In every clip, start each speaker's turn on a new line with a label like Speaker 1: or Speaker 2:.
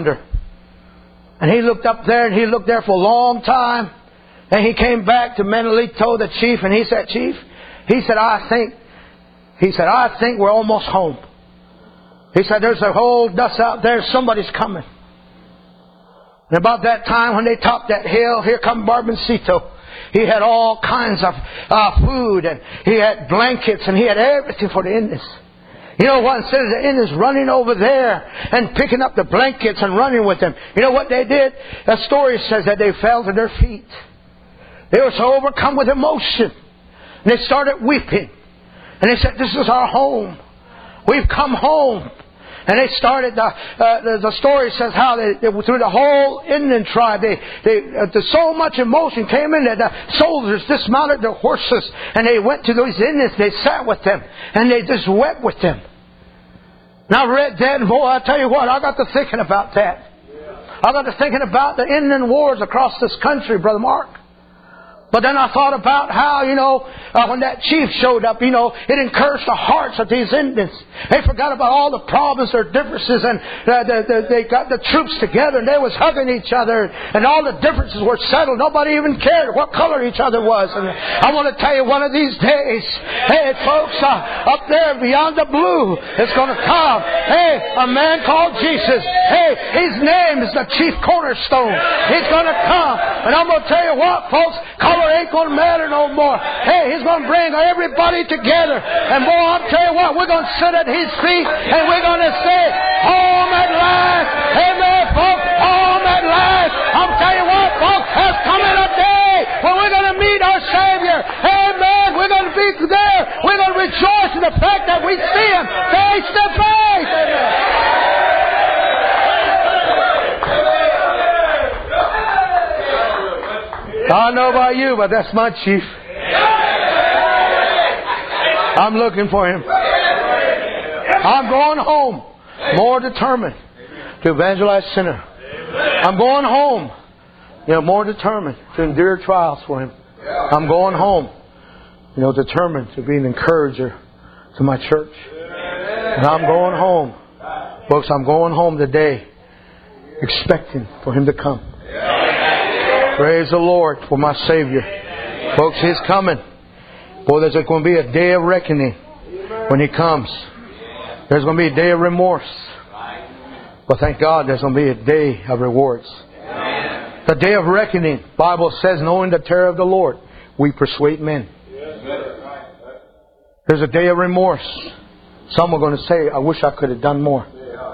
Speaker 1: yonder. And he looked up there, and he looked there for a long time. And he came back to Menelito, the chief, and he said, Chief, he said, I think we're almost home. He said, there's a whole dust out there. Somebody's coming. And about that time, when they topped that hill, here come Barboncito. He had all kinds of food, and he had blankets, and he had everything for the Indians. You know what? Instead of the Indians running over there and picking up the blankets and running with them, you know what they did? The story says that they fell to their feet. They were so overcome with emotion. And they started weeping. And they said, this is our home. We've come home. And they started, the story says how they through the whole Indian tribe, so much emotion came in that the soldiers dismounted their horses and they went to those Indians. They sat with them and they just wept with them. Now I read that, and boy, I tell you what, I got to thinking about that. I got to thinking about the Indian wars across this country, Brother Mark. But then I thought about how, when that chief showed up, it encouraged the hearts of these Indians. They forgot about all the problems, their differences, and they got the troops together and they was hugging each other, and all the differences were settled. Nobody even cared what color each other was. And I want to tell you, one of these days, hey folks, up there beyond the blue, it's going to come. Hey, a man called Jesus. Hey, His name is the chief cornerstone. He's going to come. And I'm going to tell you what, folks, color ain't going to matter no more. Hey, He's going to bring everybody together. And boy, I'll tell you what, we're going to sit at His feet and we're going to say, home at last. Amen, folks. Home at last. I'm telling you what, folks, there's coming a day when we're going to meet our Savior. Amen. We're going to be there. We're going to rejoice in the fact that we see Him face to face. Amen. I don't know about you, but that's my chief. I'm looking for him. I'm going home more determined to evangelize sinner. I'm going home more determined to endure trials for him. I'm going home determined to be an encourager to my church. And I'm going home. Folks, I'm going home today expecting for him to come. Praise the Lord for my Savior. Folks, He's coming. Boy, there's going to be a day of reckoning when He comes. There's going to be a day of remorse. But thank God there's going to be a day of rewards. The day of reckoning, the Bible says, knowing the terror of the Lord, we persuade men. There's a day of remorse. Some are going to say, I wish I could have done more.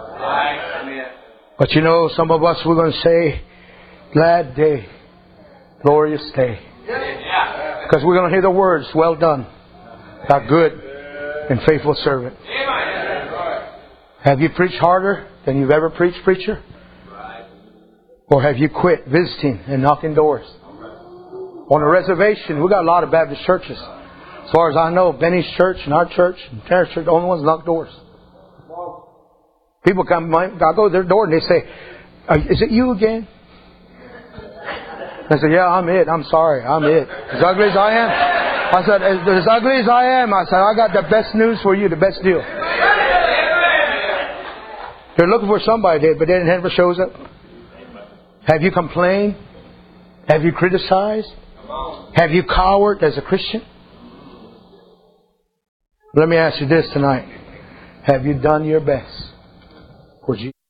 Speaker 1: But some of us, we're going to say, glad day. Glorious day. Because we're going to hear the words, well done, thou good and faithful servant. Have you preached harder than you've ever preached, preacher? Or have you quit visiting and knocking doors? On a reservation, we got a lot of Baptist churches. As far as I know, Benny's church and our church and Terrence's church, the only ones that knock doors. People come, I go to their door and they say, is it you again? I said, yeah, I'm it. I'm sorry. I'm it. As ugly as I am. I said, as ugly as I am, I said, I got the best news for you, the best deal. They're looking for somebody, but they never shows up. Have you complained? Have you criticized? Have you cowered as a Christian? Let me ask you this tonight. Have you done your best for Jesus?